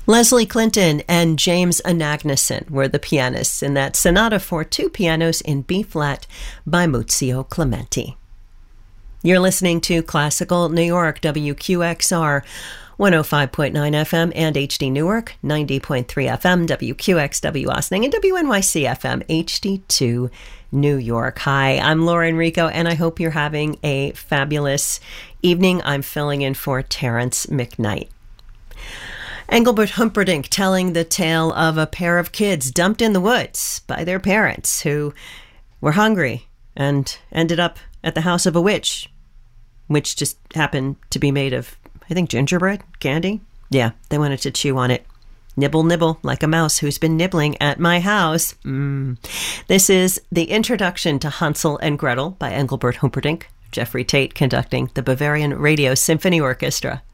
Leslie Clinton and James Anagnoson were the pianists in that sonata for two pianos in B-flat by Muzio Clementi. You're listening to Classical New York, WQXR 105.9 FM and HD Newark, 90.3 FM, WQXW Austining, and WNYC FM, HD2 New York. Hi, I'm Laura Enrico, and I hope you're having a fabulous evening. I'm filling in for Terrence McKnight. Engelbert Humperdinck telling the tale of a pair of kids dumped in the woods by their parents who were hungry and ended up at the house of a witch, which just happened to be made of, I think, gingerbread candy. Yeah, they wanted to chew on it. Nibble, nibble, like a mouse who's been nibbling at my house. This is the introduction to Hansel and Gretel by Engelbert Humperdinck, Jeffrey Tate conducting the Bavarian Radio Symphony Orchestra.